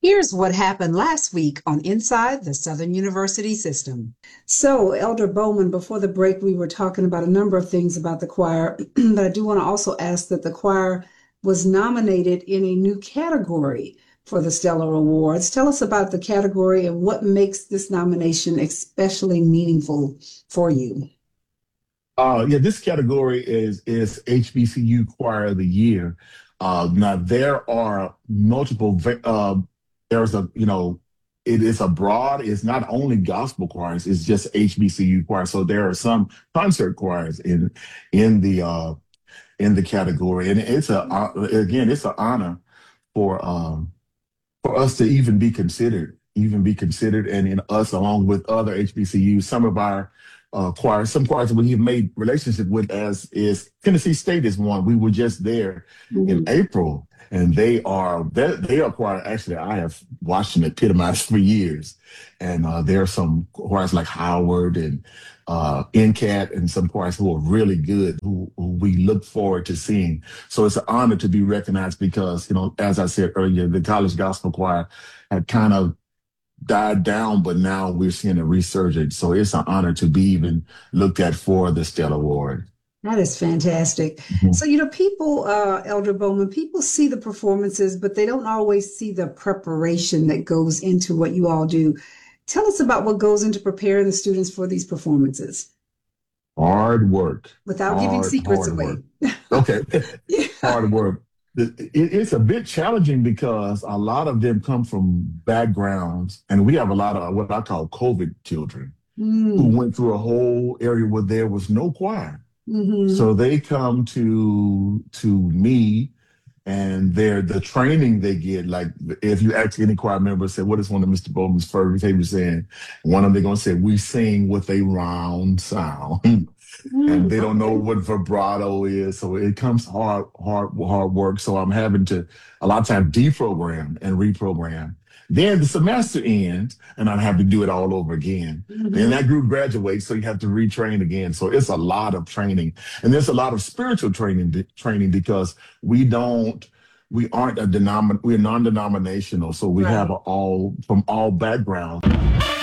Here's what happened last week on Inside the Southern University System. So, Elder Bowman, before the break, we were talking about a number of things about the choir, but I do want to also ask that the choir was nominated in a new category for the Stellar Awards. Tell us about the category and what makes this nomination especially meaningful for you. Yeah, this category is HBCU Choir of the Year. Now there are multiple. There's a it is a broad. It's not only gospel choirs. It's just HBCU choir. So there are some concert choirs in the category, and it's an honor for for us to even be considered, and in us along with other HBCUs, some of our choirs, some choirs that we've made relationship with, as is Tennessee State is one. We were just there in Mhm. April, and they are choir. Actually, I have watched them epitomize for years, and there are some choirs like Howard and NCAT, and some choirs who are really good, who we look forward to seeing. So it's an honor to be recognized because, as I said earlier, the college gospel choir had kind of died down, but now we're seeing a resurgence. So it's an honor to be even looked at for the Stella Award. That is fantastic. Mhm. So, people, Elder Bowman, people see the performances, but they don't always see the preparation that goes into what you all do. Tell us about what goes into preparing the students for these performances Hard work, without giving secrets hard work. away. Okay, Yeah. hard work. It's a bit challenging because a lot of them come from backgrounds, and we have a lot of what I call COVID children who Mm, went through a whole area where there was no choir. hmm. So they come to me, and the training they get. Like, if you ask any choir member, say, what is one of Mr. Bowman's first favorite saying? One of them, they're gonna say, we sing with a round sound. And they don't know Okay. what vibrato is. So it comes hard work. So I'm having to a lot of times deprogram and reprogram. Then the semester ends, and I have to do it all over again. Then Mhm. that group graduates, so you have to retrain again. So it's a lot of training, and there's a lot of spiritual training because we aren't we're non-denominational, so we have Right. all from all backgrounds.